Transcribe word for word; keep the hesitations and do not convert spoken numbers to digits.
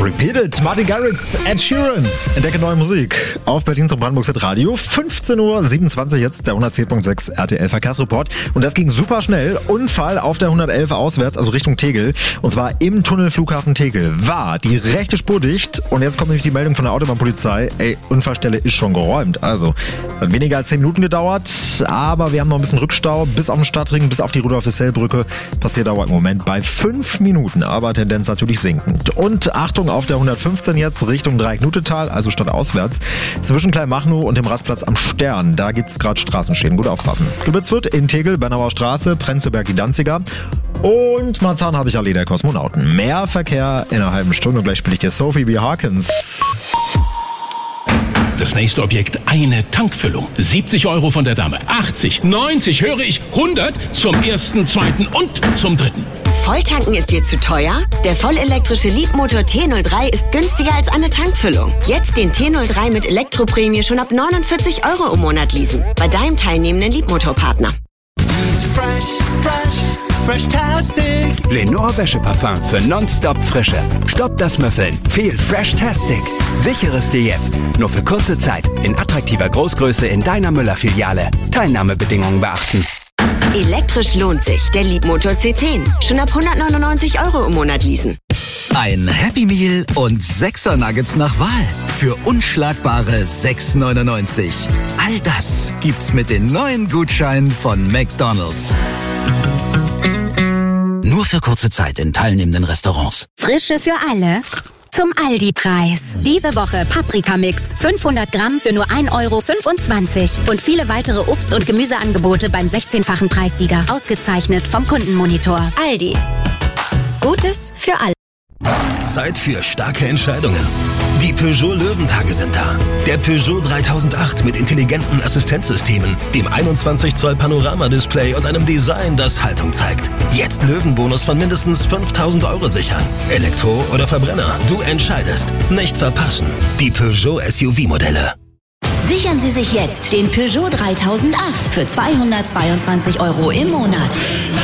Repeated, Martin Garrix, Ed Sheeran. Entdecke neue Musik auf Berlins und Brandenburgs Radio. fünfzehn Uhr siebenundzwanzig jetzt der hundertvier Komma sechs R T L Verkehrsreport. Und das ging super schnell. Unfall auf der hundertelf auswärts, also Richtung Tegel. Und zwar im Tunnel Flughafen Tegel. War die rechte Spur dicht. Und jetzt kommt nämlich die Meldung von der Autobahnpolizei. Ey, Unfallstelle ist schon geräumt. Also, es hat weniger als zehn Minuten gedauert. Aber wir haben noch ein bisschen Rückstau bis auf den Stadtring, bis auf die Rudolf-Hessel-Brücke. Passiert dauert im Moment bei fünf Minuten. Aber Tendenz natürlich sinkend. Und Achtung auf der hundertfünfzehn jetzt Richtung Dreiecknutetal, also stadtauswärts. Zwischen Kleinmachnow und dem Rastplatz am Stern. Da gibt's gerade Straßenschäden. Gut aufpassen. Gebitzt wird in Tegel, Bernauer Straße, Prenzlberg die Danziger. Und Marzahn habe ich Allee der Kosmonauten. Mehr Verkehr in einer halben Stunde. Und gleich spiele ich dir Sophie B. Harkins. Das nächste Objekt, eine Tankfüllung. siebzig Euro von der Dame. achtzig, neunzig, höre ich, hundert zum ersten, zweiten und zum dritten. Volltanken ist dir zu teuer? Der vollelektrische Leapmotor T null drei ist günstiger als eine Tankfüllung. Jetzt den T null drei mit Elektroprämie schon ab neunundvierzig Euro im Monat leasen. Bei deinem teilnehmenden Leapmotor-Partner. Fresh, fresh, fresh-tastic. Lenore Wäscheparfum für nonstop Frische. Stopp das Müffeln. Viel Fresh-tastic. Sichere es dir jetzt. Nur für kurze Zeit. In attraktiver Großgröße in deiner Müller-Filiale. Teilnahmebedingungen beachten. Elektrisch lohnt sich. Der Leapmotor C zehn. Schon ab hundertneunundneunzig Euro im Monat leasen. Ein Happy Meal und sechser Nuggets nach Wahl. Für unschlagbare sechs neunundneunzig. All das gibt's mit den neuen Gutscheinen von McDonald's. Nur für kurze Zeit in teilnehmenden Restaurants. Frische für alle. Zum Aldi-Preis. Diese Woche Paprikamix. fünfhundert Gramm für nur ein Euro fünfundzwanzig. Und viele weitere Obst- und Gemüseangebote beim sechzehnfachen Preissieger. Ausgezeichnet vom Kundenmonitor. Aldi. Gutes für alle. Zeit für starke Entscheidungen. Die Peugeot Löwentage sind da. Der Peugeot dreitausendacht mit intelligenten Assistenzsystemen, dem einundzwanzig Zoll Panoramadisplay und einem Design, das Haltung zeigt. Jetzt Löwenbonus von mindestens fünftausend Euro sichern. Elektro oder Verbrenner, du entscheidest. Nicht verpassen. Die Peugeot S U V-Modelle. Sichern Sie sich jetzt den Peugeot dreitausendacht für zweihundertzweiundzwanzig Euro im Monat.